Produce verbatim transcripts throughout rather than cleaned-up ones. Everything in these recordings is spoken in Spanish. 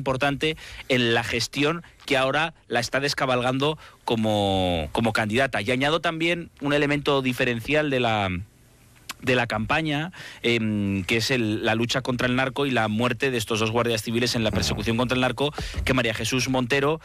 importante en la gestión que ahora la está descabalgando como, como candidata. Y añado también un elemento diferencial de la... de la campaña, eh, que es el, la lucha contra el narco y la muerte de estos dos guardias civiles en la persecución contra el narco, que María Jesús Montero,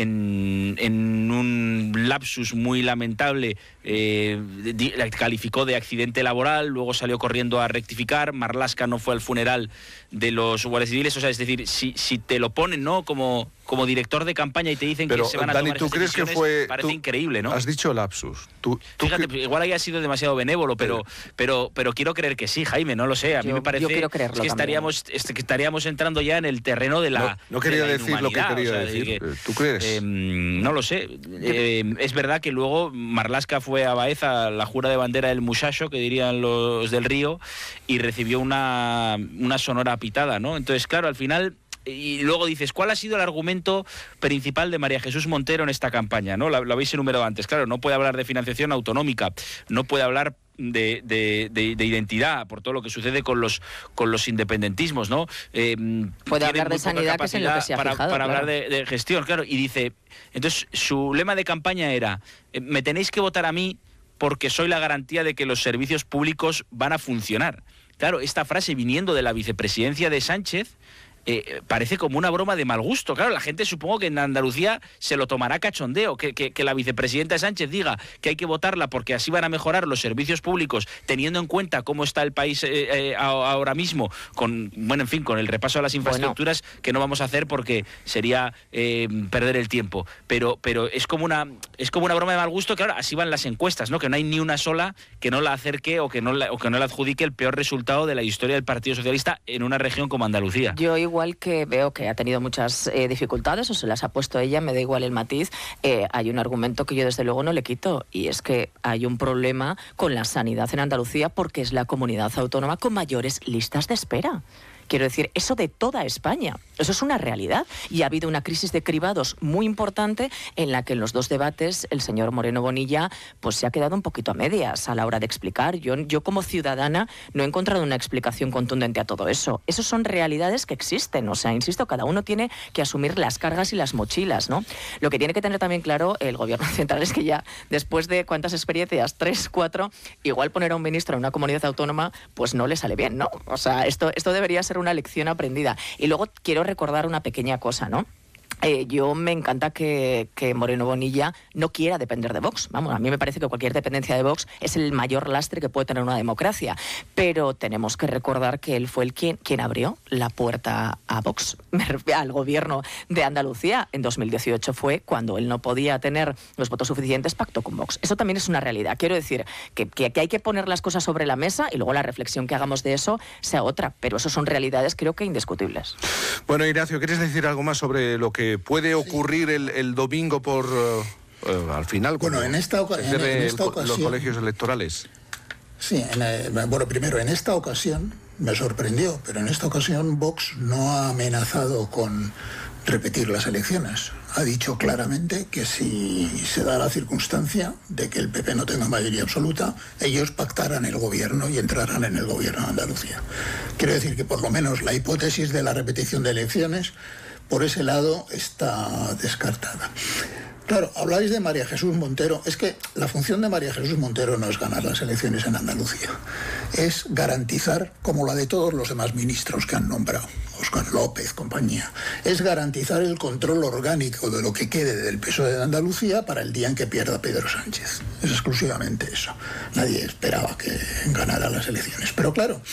en, en un lapsus muy lamentable, eh, di, la calificó de accidente laboral, luego salió corriendo a rectificar. Marlaska no fue al funeral de los guardias civiles. O sea, es decir, si, si te lo ponen, ¿no?, como, como director de campaña y te dicen Pero, que se van a Dani, tomar ¿tú esas crees que decisiones, fue, parece tú increíble, ¿no? Has dicho lapsus. Tú, tú Fíjate, que... igual haya sido demasiado benévolo, pero, pero, pero quiero creer que sí, Jaime, no lo sé. A mí yo, me parece yo quiero creerlo es que estaríamos, es que estaríamos entrando ya en el terreno de la No, no quería de la decir lo que quería o sea, decir. que, ¿Tú crees? Eh, no lo sé. Eh, es verdad que luego Marlaska fue a Baeza, la jura de bandera del muchacho, que dirían los del Río, y recibió una, una sonora pitada, ¿no? Entonces, claro, al final... Y luego dices, ¿cuál ha sido el argumento principal de María Jesús Montero en esta campaña? ¿No? Lo, lo habéis enumerado antes. Claro, no puede hablar de financiación autonómica, no puede hablar de, de, de, de identidad, por todo lo que sucede con los con los independentismos, ¿no? Eh, puede hablar de sanidad, que es en lo que se ha para, fijado, para claro. hablar de, de gestión, claro. Y dice, entonces su lema de campaña era, me tenéis que votar a mí porque soy la garantía de que los servicios públicos van a funcionar. Claro, esta frase viniendo de la vicepresidencia de Sánchez, Eh, parece como una broma de mal gusto. Claro, la gente supongo que en Andalucía se lo tomará cachondeo, que, que, que la vicepresidenta Sánchez diga que hay que votarla porque así van a mejorar los servicios públicos, teniendo en cuenta cómo está el país eh, eh, ahora mismo, con, bueno, en fin, con el repaso a las infraestructuras, bueno, que no vamos a hacer porque sería eh, perder el tiempo. Pero, pero es como una es como una broma de mal gusto, que ahora así van las encuestas, ¿no? Que no hay ni una sola que no la acerque o que no la, o que no le adjudique el peor resultado de la historia del Partido Socialista en una región como Andalucía. Yo igual que veo que ha tenido muchas eh, dificultades o se las ha puesto ella, me da igual el matiz, eh, hay un argumento que yo desde luego no le quito, y es que hay un problema con la sanidad en Andalucía porque es la comunidad autónoma con mayores listas de espera. Quiero decir, eso de toda España, eso es una realidad. Y ha habido una crisis de cribados muy importante en la que en los dos debates el señor Moreno Bonilla pues se ha quedado un poquito a medias a la hora de explicar. Yo, yo como ciudadana no he encontrado una explicación contundente a todo eso. Esas son realidades que existen. O sea, insisto, cada uno tiene que asumir las cargas y las mochilas, ¿no? Lo que tiene que tener también claro el gobierno central es que ya después de cuántas experiencias, tres, cuatro, igual poner a un ministro en una comunidad autónoma pues no le sale bien, ¿no? O sea, esto, esto debería ser una lección aprendida. Y luego quiero recordar una pequeña cosa, ¿no? Eh, yo me encanta que, que Moreno Bonilla no quiera depender de Vox. Vamos, a mí me parece que cualquier dependencia de Vox es el mayor lastre que puede tener una democracia. Pero tenemos que recordar que él fue el quien, quien abrió la puerta a Vox, al gobierno de Andalucía. En dos mil dieciocho fue cuando él no podía tener los votos suficientes, pactó con Vox. Eso también es una realidad. Quiero decir que, que, que hay que poner las cosas sobre la mesa y luego la reflexión que hagamos de eso sea otra. Pero eso son realidades, creo que indiscutibles. Bueno, Ignacio, ¿quieres decir algo más sobre lo que puede ocurrir sí. el, el domingo por uh, uh, al final? Bueno, en esta, oca en, en esta el, ocasión... los colegios electorales. Sí, en, eh, bueno, primero, en esta ocasión me sorprendió, pero en esta ocasión Vox no ha amenazado con repetir las elecciones. Ha dicho claramente que si se da la circunstancia de que el P P no tenga mayoría absoluta, ellos pactarán el gobierno y entrarán en el gobierno de Andalucía. Quiero decir que por lo menos la hipótesis de la repetición de elecciones por ese lado está descartada. Claro, habláis de María Jesús Montero. Es que la función de María Jesús Montero no es ganar las elecciones en Andalucía. Es garantizar, como la de todos los demás ministros que han nombrado, Óscar López, compañía, es garantizar el control orgánico de lo que quede del P S O E de Andalucía para el día en que pierda Pedro Sánchez. Es exclusivamente eso. Nadie esperaba que ganara las elecciones. Pero claro,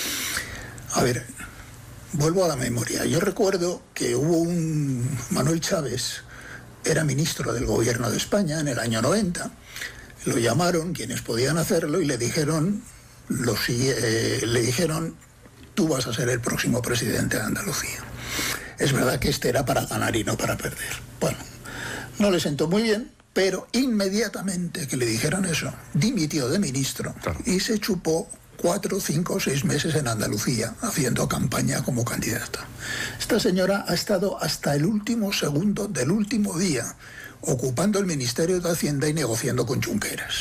a ver, vuelvo a la memoria. Yo recuerdo que hubo un Manuel Chávez, era ministro del gobierno de España en el año noventa, lo llamaron quienes podían hacerlo y le dijeron, lo, eh, le dijeron, tú vas a ser el próximo presidente de Andalucía. Es verdad que este era para ganar y no para perder. Bueno, no le sentó muy bien, pero inmediatamente que le dijeron eso, dimitió de ministro claro. y se chupó cuatro, cinco, seis meses en Andalucía haciendo campaña como candidata. Esta señora ha estado hasta el último segundo del último día ocupando el Ministerio de Hacienda y negociando con Junqueras.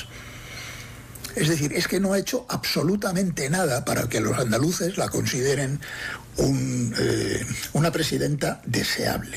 Es decir, es que no ha hecho absolutamente nada para que los andaluces la consideren un, eh, una presidenta deseable.